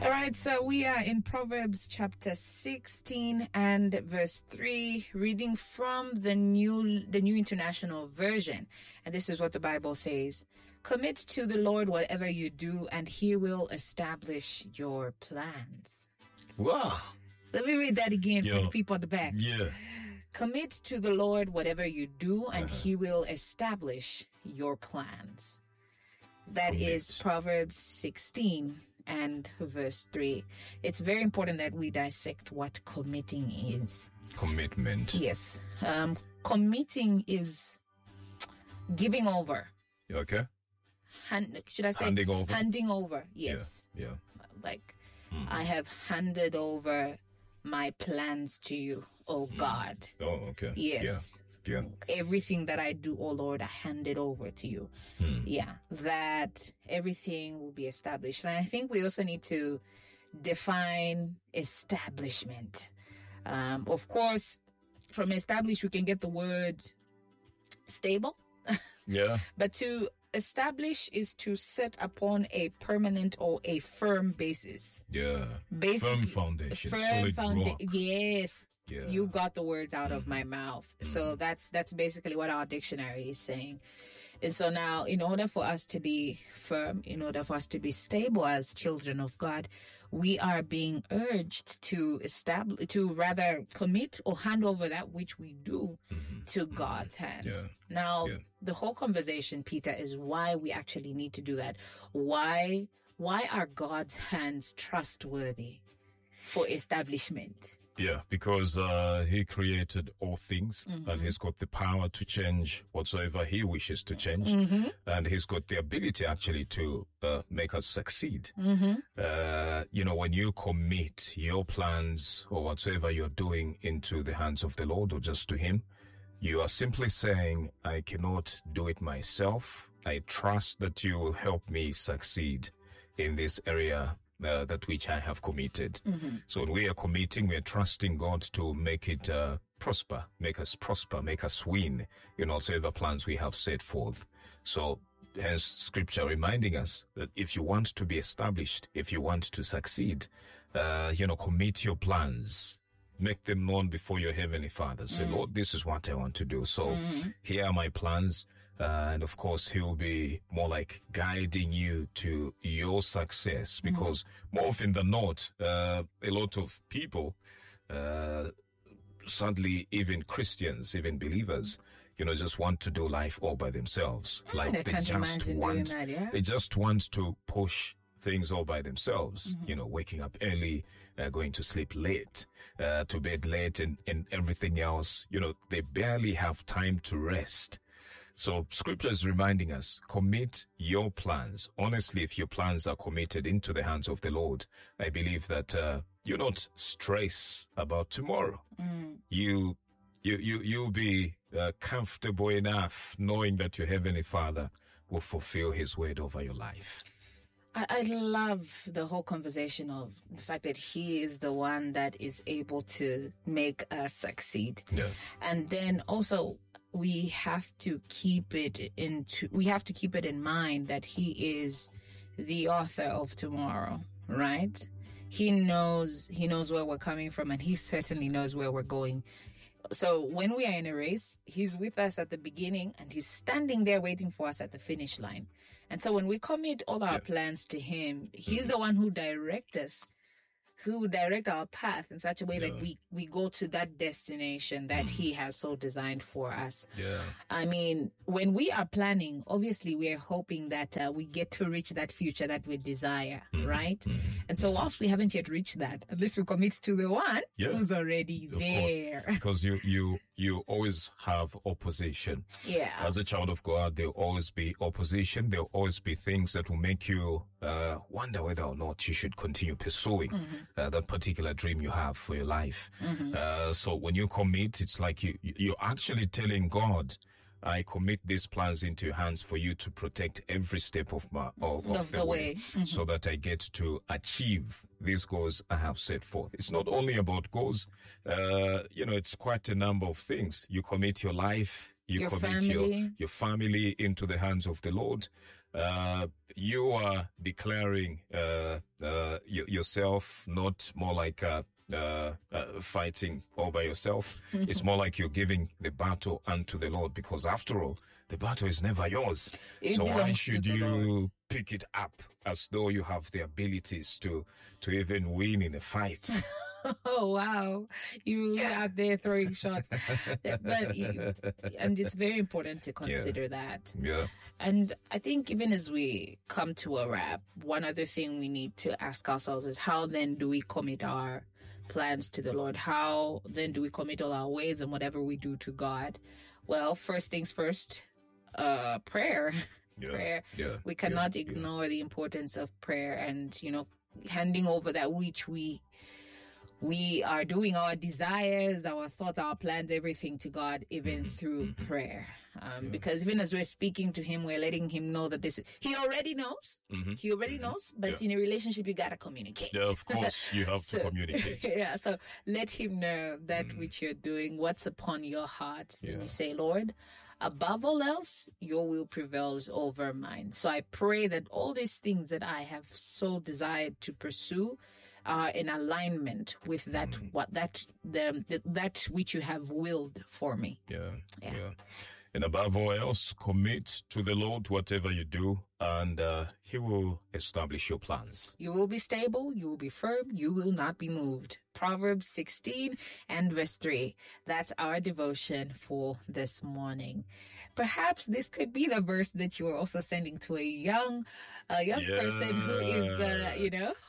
All right, so we are in Proverbs chapter 16 and verse 3, reading from the New International Version. And this is what the Bible says. Commit to the Lord whatever you do, and he will establish your plans. Wow. Let me read that again for the people at the back. Yeah. Commit to the Lord whatever you do, and he will establish your plans. That is Proverbs 16 and verse 3. It's very important that we dissect what committing is. Commitment. Yes. Committing is giving over. Okay. Should I say? Handing over. Handing over, yes. Yeah. Like, I have handed over my plans to you, oh God. Oh, okay. Yes. Yeah. Everything that I do, oh Lord, I hand it over to you. Yeah. That everything will be established. And I think we also need to define establishment. Of course, from establish, we can get the word stable. Yeah. But to establish is to set upon a permanent or a firm basis. Yeah. Basically, Firm foundation. Firm solid foundation. rock. Yes. Yeah. You got the words out of my mouth. So that's basically what our dictionary is saying. And so now, in order for us to be firm, in order for us to be stable as children of God, we are being urged to rather commit or hand over that which we do to God's hands. Yeah. Now, the whole conversation, Peter, is why we actually need to do that. Why are God's hands trustworthy for establishment? Yeah, because he created all things and he's got the power to change whatsoever he wishes to change. And he's got the ability actually to make us succeed. When you commit your plans or whatsoever you're doing into the hands of the Lord or just to him, you are simply saying, I cannot do it myself. I trust that you will help me succeed in this area that which I have committed. So when we are committing, we are trusting God to make it prosper, make us win in whatsoever plans we have set forth. So hence scripture reminding us that if you want to be established, if you want to succeed, commit your plans. Make them known before your heavenly Father. Say, Lord, this is what I want to do. So here are my plans. And of course, he will be more like guiding you to your success, because more often than not, a lot of people, sadly, even Christians, even believers, just want to do life all by themselves. Like they just want to push things all by themselves, waking up early, going to sleep late, to bed late and everything else. They barely have time to rest. So scripture is reminding us, commit your plans. Honestly, if your plans are committed into the hands of the Lord, I believe that you not stress about tomorrow. You'll be comfortable enough knowing that your Heavenly Father will fulfill his word over your life. I love the whole conversation of the fact that he is the one that is able to make us succeed. Yeah. And then also we have to keep it in mind that he is the author of tomorrow, right? He knows where we're coming from, and he certainly knows where we're going. So when we are in a race, he's with us at the beginning and he's standing there waiting for us at the finish line. And so when we commit all our plans to him, he's the one who directs us, who direct our path in such a way that we go to that destination that he has so designed for us. Yeah. I mean, when we are planning, obviously we are hoping that we get to reach that future that we desire, right? And so whilst we haven't yet reached that, at least we commit to the one who's already there. Because you always have opposition. Yeah. As a child of God, there'll always be opposition. There'll always be things that will make you wonder whether or not you should continue pursuing that particular dream you have for your life. So when you commit, it's like you're actually telling God, I commit these plans into your hands for you to protect every step of the way, so that I get to achieve these goals I have set forth. It's not only about goals. It's quite a number of things. You commit your life, you commit your family into the hands of the Lord. you are declaring yourself not more like fighting all by yourself. It's more like you're giving the battle unto the Lord, because after all, the battle is never yours. So why should you pick it up as though you have the abilities to even win in a fight? Oh, wow. You out there throwing shots. And it's very important to consider that. Yeah. And I think even as we come to a wrap, one other thing we need to ask ourselves is, how then do we commit our plans to the Lord? How then do we commit all our ways and whatever we do to God? Well, first things first, prayer. Prayer. Yeah. We cannot ignore the importance of prayer, and, handing over that which we are doing, our desires, our thoughts, our plans, everything to God, even through prayer. Because even as we're speaking to him, we're letting him know that he already knows. He already knows. But in a relationship, you got to communicate. Yeah, of course, you have to communicate. Yeah, so let him know that which you're doing, what's upon your heart. And you say, Lord, above all else, your will prevails over mine. So I pray that all these things that I have so desired to pursue are in alignment with that that which you have willed for me. Yeah. And above all else, commit to the Lord whatever you do, and he will establish your plans. You will be stable, you will be firm, you will not be moved. Proverbs 16 and verse 3. That's our devotion for this morning. Perhaps this could be the verse that you are also sending to a young person who is,